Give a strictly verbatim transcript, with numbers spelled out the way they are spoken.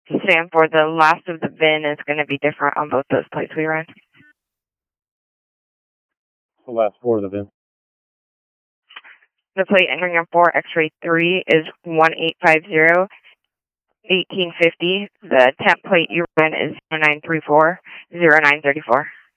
stand for the last of the V I N is going to be different on both those plates we run. The last four of the V I N. The plate entering in four X-ray three is one eight five zero, eighteen fifty. The temp plate you run is zero nine three four, zero nine three four.